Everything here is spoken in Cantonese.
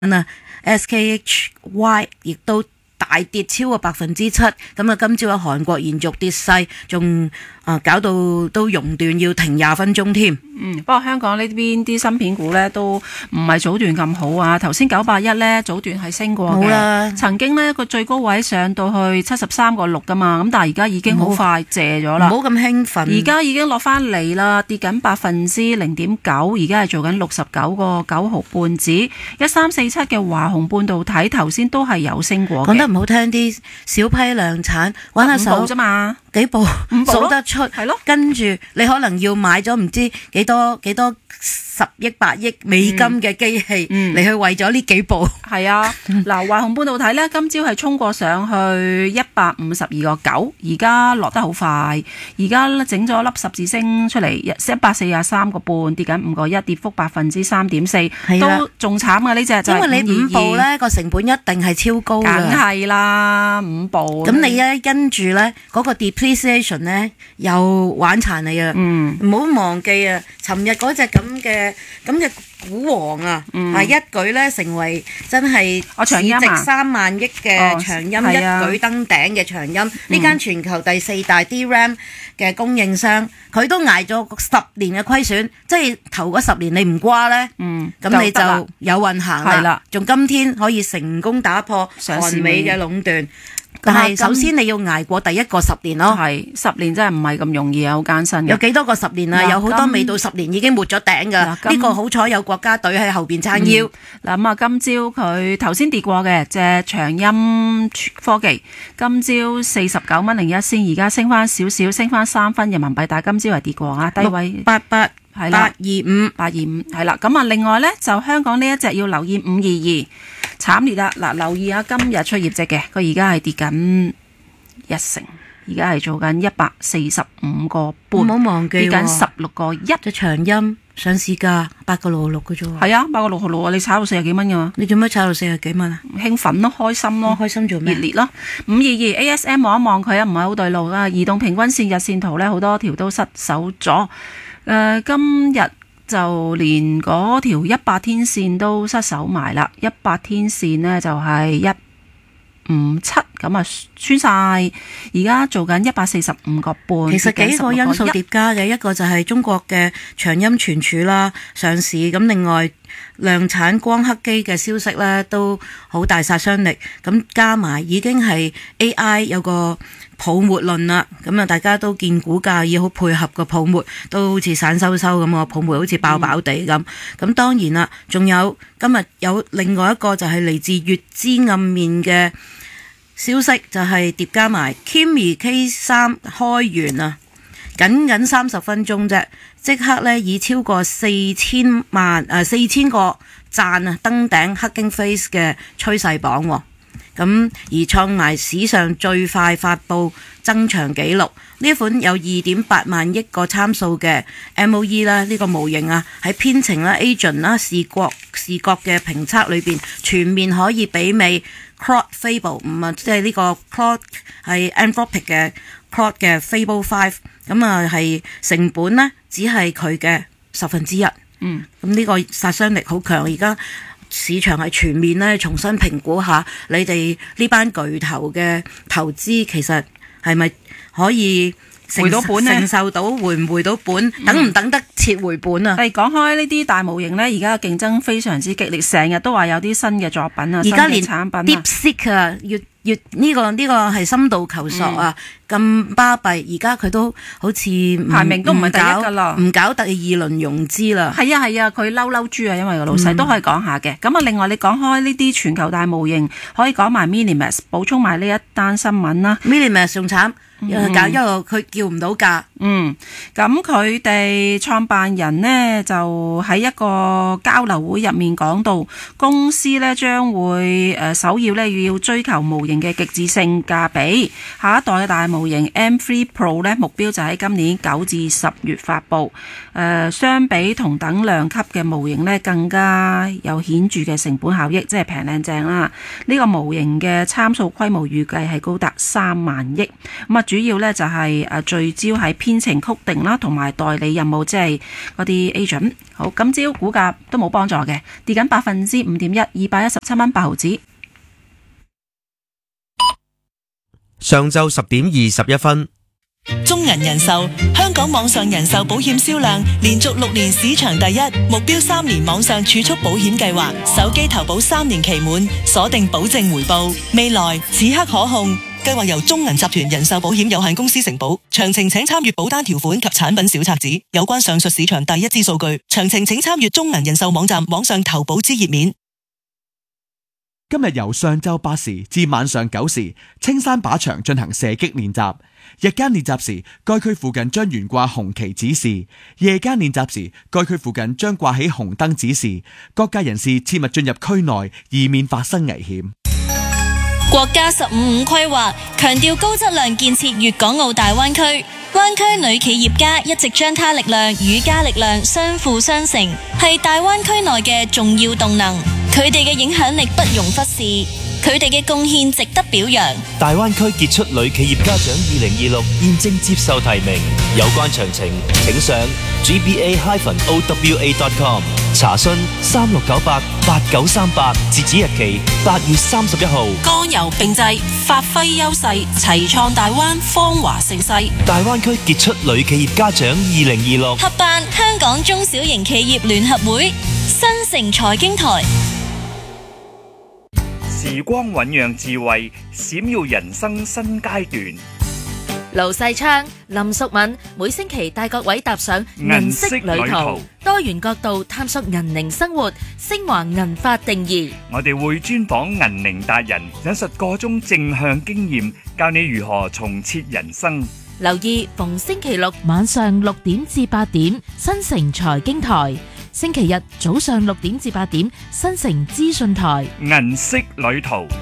啊 SKHY 亦都大跌超過7%，咁啊今朝喺韓國延續跌勢，仲搞到都熔斷要停20分鐘添。 不過香港呢邊啲芯片股呢都唔係早段咁好啊。頭先981呢早段係升過嘅，曾經呢個最高位上到去73.6噶嘛，咁但係而家已經好快謝咗啦。 唔好咁興奮， 而家已經落翻嚟啦，跌緊0.9%，而家係做緊69.9毫半子。1347嘅華虹半導體頭先都係有升過嘅。 講得唔好聽啲，小批量產揾下手啫嘛， 幾部數得出， 係咯。跟住你可能要買咗唔知幾多10億8億美金嘅機器嚟去為咗呢幾部。 係啊，嗱，華虹半導體呢，今朝係衝過上去152.9，而家落得好快，而家整咗粒十字星出嚟，143.5，跌緊5.1，跌幅3.4%，都仲慘嘅呢隻就係522。因為你5部呢個成本一定係超高嘅， 梗係啦，5部。 咁你咧跟住呢嗰個 depreciation 呢又玩殘你啊！唔好忘記啊，尋日嗰隻咁嘅股王啊，一舉咧成為真係市值3萬億嘅長鑫，一舉登頂嘅長鑫。呢間全球第4大 DRAM 嘅供應商，佢都捱咗10年嘅虧損，即係頭嗰10年你唔瓜咧，咁你就有運行啦。仲今天可以成功打破韓美嘅壟斷。但係首先你要捱過第一個10年咯， 係10年真係唔係咁容易啊，好艱辛嘅。 有幾多個10年啊？有好多未到10年已經沒咗頂㗎。呢個好彩有國家隊喺後邊撐腰。 嗱咁啊，今朝佢頭先跌過嘅隻長鑫科技，今朝49.01，而家升翻少少，升翻3分人民幣，但係今朝係跌過啊，低位 88係啦825 係啦。咁啊，另外呢，就香港呢一隻要留意522。慘烈啦！嗱，留意下今日出業績嘅，佢而家係跌緊1成，而家係做緊145.5個半， 唔好忘記跌緊16.1。 隻長鑫上市價8.66嘅啫。 係啊，8.66啊！你炒到40幾蚊㗎？ 你做咩炒到40幾蚊啊？ 興奮咯，開心咯， 開心做咩？ 熱烈咯！522 ASM 望一望佢啊，唔係好對路啦。移動平均線、日線圖咧，好多條都失守咗。今日就連嗰條100天線都失守埋啦，100天線呢就係157，咁啊穿晒，而家做緊145個半。 其實幾個因素疊加嘅，一個就係中國嘅長鑫存儲啦上市，咁另外量產光刻機嘅消息呢都好大殺傷力，咁加埋已經係 AI 有個泡沫論啦，咁啊大家都見股價要好配合個泡沫，都好似散收收咁個泡沫好似爆爆地咁。咁當然啦，仲有今日有另外一個就係嚟自月之暗面嘅消息，就係疊加埋 Kimi K3 開源啊，僅30分鐘啫，即刻咧以超過4000個讚啊登頂黑金 Face 嘅趨勢榜喎。咁而創埋史上最快發布增長紀錄，呢一款有2.8萬億個參數嘅 MOE 啦，呢個模型啊喺編程啦、agent 啦、視覺嘅評測裏邊全面可以媲美 Claude Fable 5啊，即係呢個 Claude 係 Anthropic 嘅 Claude 嘅 Fable 5，咁啊係成本呢只係佢嘅1/10。咁呢個殺傷力好強，而家市場係全面咧重新評估下你哋呢班巨頭嘅投資，其實係咪可以回到本呢？承受到回唔回到本，等唔等得切回本啊？ 講開呢啲大模型呢，而家嘅競爭非常之激烈，成日都話有啲新嘅作品啊， 而家連產品 DeepSeek 啊，越呢個係深度求索啊，咁巴閉，而家佢都好似排名都唔係第一㗎啦， 唔搞第2輪融資啦。 係啊，佢嬲豬啊，因為個老細都可以講下嘅。咁啊，另外你講開呢啲全球大模型，可以講埋 Minimax， 補充埋呢一單新聞啦。 Minimax 仲慘，因為佢叫唔到價。 咁佢哋創辦人呢，就喺一個交流會入面講到，公司呢將會首要呢要追求模型型嘅極致性價比。下一代嘅大模型 M3 Pro 呢，目標就喺今年9至10月發布。相比同等量級嘅模型呢，更加有顯著嘅成本效益，即係平靚正啦。呢個模型嘅參數規模預計係高達3萬億。咁啊，主要呢就係聚焦喺編程曲定啦，同埋代理任務，即係嗰啲 agent。好，今朝股價都冇幫助嘅，跌緊5.1%， 217蚊8毫子。 上晝10點21分。 中銀人壽香港網上人壽保險銷量連續6年市場第一，目標3年網上儲蓄保險計劃，手機投保3年期滿，鎖定保證回報，未來此刻可控。計劃由中銀集團人壽保險有限公司承保，詳情請參閱保單條款及產品小冊子。有關上述市場第一支數據，詳情請參閱中銀人壽網站網上投保之頁面。 今日由上晝8時至晚上9時，青山靶場進行射擊練習。日間練習時，該區附近將懸掛紅旗指示；夜間練習時，該區附近將掛起紅燈指示。各界人士切勿進入區內，以免發生危險。 國家15+5規劃強調高質量建設粵港澳大灣區，灣區女企業家一直將她力量與家力量相輔相成，係大灣區內嘅重要動能。佢哋嘅影響力不容忽視，佢哋嘅貢獻值得表揚。 大灣區傑出女企業家獎2026現正接受提名，有關詳情請上 gba-owa.com 查詢36988938，截止日期8月31號。 剛柔並濟，發揮優勢，齊創大灣芳華盛世。 大灣區傑出女企業家獎2026 合辦香港中小型企業聯合會，新城財經台。 時光醞釀智慧，閃耀人生新階段。 盧世昌、林淑敏每星期帶各位踏上銀色旅途，多元角度探索銀齡生活，升華銀髮定義。 我哋會專訪銀齡達人，引述各種正向經驗，教你如何重設人生。 留意逢星期六晚上6點至8點，新城財經台；星期日早上6點至8點，新城資訊台。 銀色旅途。